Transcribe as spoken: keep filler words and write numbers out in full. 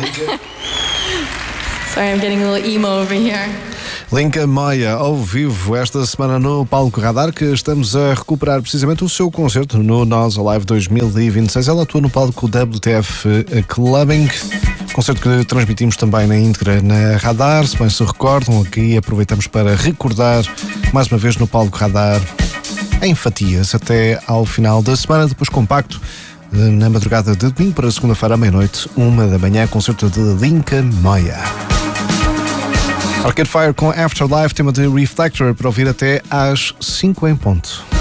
Sorry, I'm getting a little emo over here. Linka Moya, ao vivo, esta semana no Palco Radar, que estamos a recuperar precisamente o seu concerto no Nós Alive dois mil e vinte e seis. Ela atua no palco W T F Clubbing, concerto que transmitimos também na íntegra na Radar. Se bem se recordam, aqui aproveitamos para recordar mais uma vez no Palco Radar em fatias até ao final da semana, depois compacto na madrugada de domingo para segunda-feira à meia-noite, uma da manhã, concerto de Linka Moya. Arcade Fire com Afterlife, tema de Reflector, para ouvir até às cinco em ponto.